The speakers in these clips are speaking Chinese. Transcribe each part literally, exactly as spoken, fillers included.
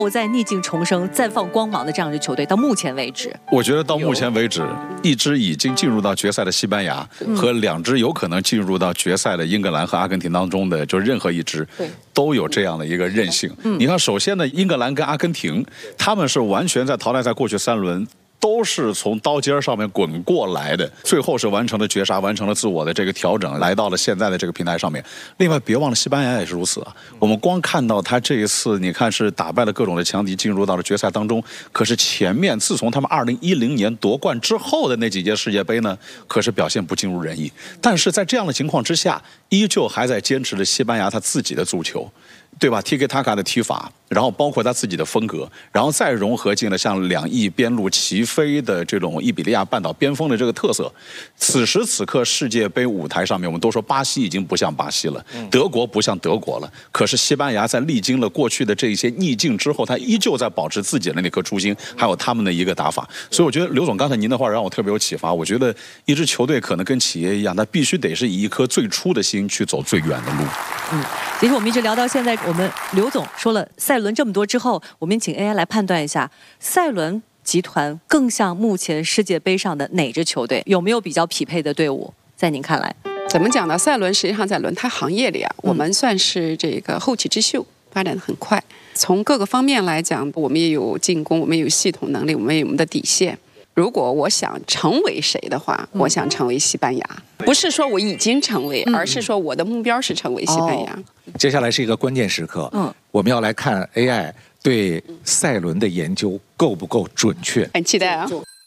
在逆境重生、绽放光芒的这样一支球队，到目前为止， 我觉得到目前为止，一支已经进入到决赛的西班牙、嗯、和两支有可能进入到决赛的英格兰和阿根廷当中的，就任何一支都有这样的一个韧性。嗯、你看，首先呢，英格兰跟阿根廷，他们是完全在淘汰赛过去三轮。都是从刀尖上面滚过来的，最后是完成了绝杀，完成了自我的这个调整，来到了现在的这个平台上面。另外，别忘了西班牙也是如此啊。我们光看到他这一次，你看是打败了各种的强敌，进入到了决赛当中。可是前面自从他们二零一零年夺冠之后的那几届世界杯呢，可是表现不尽如人意。但是在这样的情况之下，依旧还在坚持着西班牙他自己的足球。对吧 ？Tiki Taka 的踢法，然后包括他自己的风格，然后再融合进了像两翼边路齐飞的这种伊比利亚半岛边锋的这个特色。此时此刻，世界杯舞台上面，我们都说巴西已经不像巴西了，德国不像德国了。可是西班牙在历经了过去的这些逆境之后，他依旧在保持自己的那颗初心，还有他们的一个打法。所以我觉得刘总刚才您的话让我特别有启发。我觉得一支球队可能跟企业一样，他必须得是以一颗最初的心去走最远的路。 嗯，其实我们一直聊到现在。我们刘总说了赛伦这么多之后，我们请 A I 来判断一下，赛伦集团更像目前世界杯上的哪支球队？有没有比较匹配的队伍？在您看来， 怎么讲呢？赛伦实际上在轮胎行业里啊，我们算是这个后起之秀，发展得很快。从各个方面来讲，我们也有进攻，我们也有系统能力，我们也有我们的底线。如果我想成为谁的话，我想成为西班牙，不是说我已经成为，而是说我的目标是成为西班牙。 哦、接下来是一个关键时刻，嗯，我们要来看 A I 对赛伦的研究够不够准确， 很期待啊！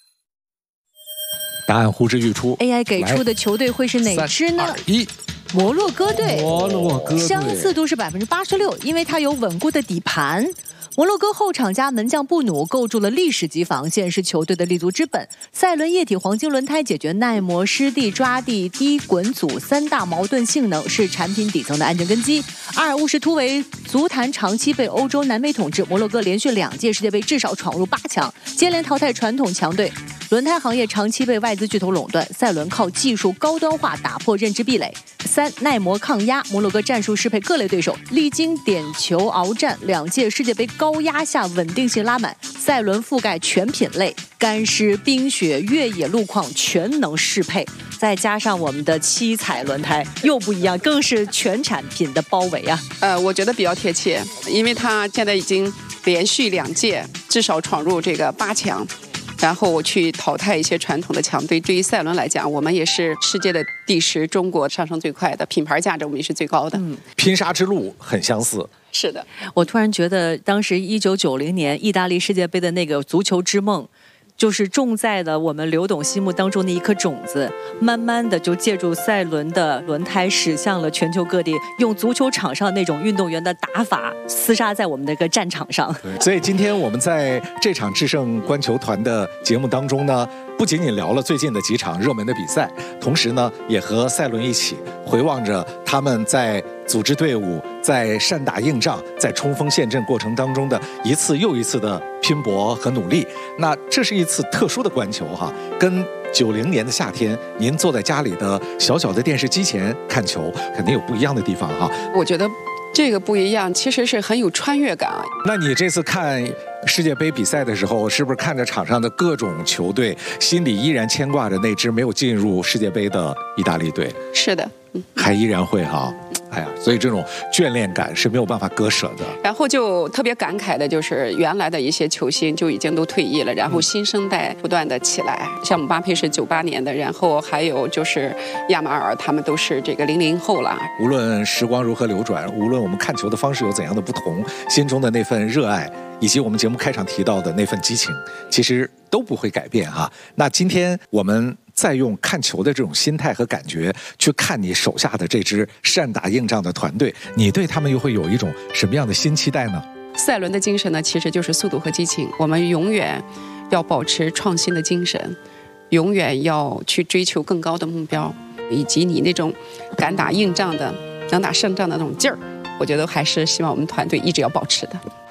答案呼之欲出 ，A I 给出的球队会是哪支呢？ 三二一。 摩洛哥队， 摩洛哥队相似度是百分之八十六，因为它有稳固的底盘。摩洛哥后场加门将布努构筑了历史级防线，是球队的立足之本。赛伦液体黄金轮胎解决耐磨、湿地、抓地、低滚阻三大矛盾性能，是产品底层的安全根基。阿尔乌什突围足坛长期被欧洲、南美统治，摩洛哥连续两届世界杯至少闯入八强，接连淘汰传统强队。轮胎行业长期被外资巨头垄断，赛伦靠技术高端化打破认知壁垒。三、耐磨抗压，摩洛哥战术适配各类对手，历经点球鏖战，两届世界杯高压下稳定性拉满。赛伦覆盖全品类，干湿、冰雪、越野路况全能适配，再加上我们的七彩轮胎又不一样，更是全产品的包围啊！ 呃，我觉得比较贴切，因为他现在已经连续两届至少闯入这个八强。然后我去淘汰一些传统的强队。对于赛伦来讲，我们也是世界的第十，中国上升最快的，品牌价值我们也是最高的。嗯， 拼杀之路很相似。 是的， 我突然觉得当时一九九零年意大利世界杯的那个足球之梦，就是种在了我们刘董心目当中的一颗种子，慢慢的就借助赛伦的轮胎驶向了全球各地，用足球场上那种运动员的打法厮杀在我们的个战场上。 所以今天我们在这场制胜观球团的节目当中呢，不仅仅聊了最近的几场热门的比赛，同时呢也和赛伦一起回望着他们在组织队伍在善打硬仗，在冲锋陷阵过程当中的一次又一次的拼搏和努力。那这是一次特殊的观球哈，跟九零年的夏天您坐在家里的小小的电视机前看球肯定有不一样的地方哈。 我觉得这个不一样，其实是很有穿越感啊。 那你这次看世界杯比赛的时候，是不是看着场上的各种球队，心里依然牵挂着那支没有进入世界杯的意大利队？ 是的， 嗯，还依然会哈。哎呀，所以这种眷恋感是没有办法割舍的。 然后就特别感慨的就是原来的一些球星就已经都退役了，然后新生代不断的起来，像姆巴佩是九八年的，然后还有就是亚马尔，他们都是这个零零后了。 无论时光如何流转，无论我们看球的方式有怎样的不同，心中的那份热爱以及我们节目开场提到的那份激情，其实都不会改变哈。那今天我们再用看球的这种心态和感觉去看你手下的这支善打硬仗的团队，你对他们又会有一种什么样的新期待呢？ 赛伦的精神呢，其实就是速度和激情。我们永远要保持创新的精神，永远要去追求更高的目标，以及你那种敢打硬仗的、能打胜仗的那种劲儿，我觉得还是希望我们团队一直要保持的。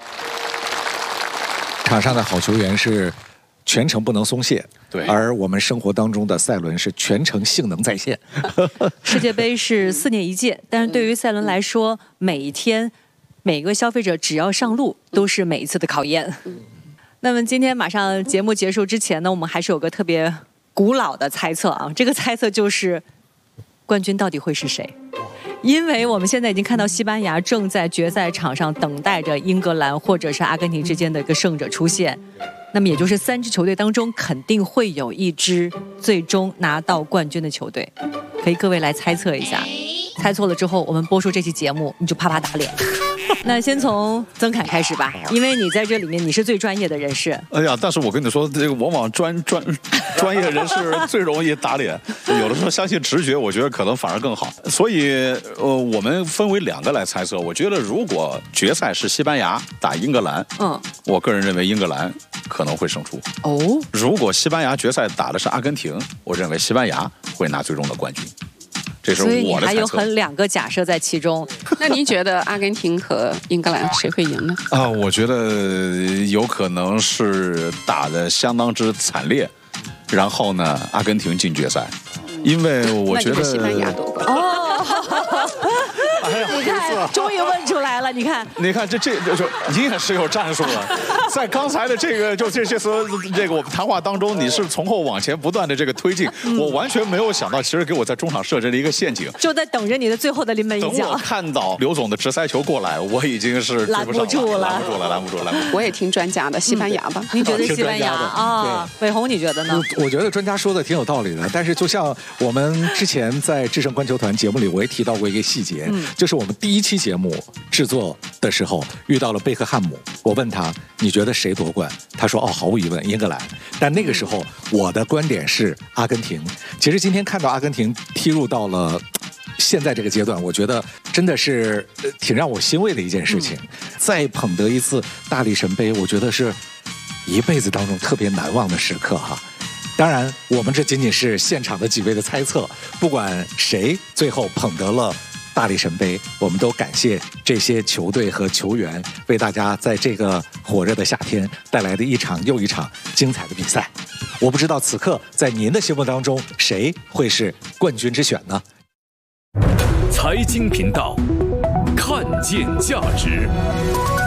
场上的好球员是全程不能松懈， 对， 而我们生活当中的赛伦是全程性能在线。 世界杯是四年一届，但是对于赛伦来说，每一天每个消费者只要上路，都是每一次的考验。那么今天马上节目结束之前呢，我们还是有个特别古老的猜测啊，这个猜测就是冠军到底会是谁？因为我们现在已经看到西班牙正在决赛场上等待着英格兰或者是阿根廷之间的一个胜者出现，那么也就是三支球队当中肯定会有一支最终拿到冠军的球队，可以各位来猜测一下，猜错了之后我们播出这期节目你就啪啪打脸。那先从曾凯开始吧，因为你在这里面你是最专业的人士。 哎呀，但是我跟你说，这个往往专专专业人士最容易打脸，有的时候相信直觉，我觉得可能反而更好。所以，呃，我们分为两个来猜测。我觉得如果决赛是西班牙打英格兰，嗯，我个人认为英格兰可能会胜出。哦，如果西班牙决赛打的是阿根廷，我认为西班牙会拿最终的冠军。这是我的猜测。 所以你还有很两个假设在其中。 那您觉得阿根廷和英格兰谁会赢呢？ 啊，我觉得有可能是打得相当之惨烈，然后呢，阿根廷进决赛，因为我觉得那就是西班牙夺冠。 哦。你看，终于问出来了。你看， 你看这这就你也是有战术了，在刚才的这个就这这次这个我们谈话当中，你是从后往前不断的这个推进，嗯、我完全没有想到，其实给我在中场设置了一个陷阱， 就在等着你的最后的临门一脚。 等我看到刘总的直塞球过来，我已经是拦不住了， 拦不住了，拦不住了，拦不住。 我也听专家的，西班牙吧？ 嗯、你觉得西班牙啊？伟鸿，你觉得呢？ 我, 我觉得专家说的挺有道理的，但是就像我们之前在智胜观球团节目里，我也提到过一个细节，嗯、就是我们第一期节目制作的时候遇到了贝克汉姆，我问他你觉得谁夺冠？他说哦，毫无疑问英格兰。但那个时候我的观点是阿根廷。其实今天看到阿根廷踢入到了现在这个阶段，我觉得真的是挺让我欣慰的一件事情。嗯、再捧得一次大力神杯，我觉得是一辈子当中特别难忘的时刻哈。当然，我们这仅仅是现场的几位的猜测，不管谁最后捧得了大力神杯，我们都感谢这些球队和球员为大家在这个火热的夏天带来的一场又一场精彩的比赛。我不知道此刻在您的心目当中，谁会是冠军之选呢？ 财经频道，看见价值。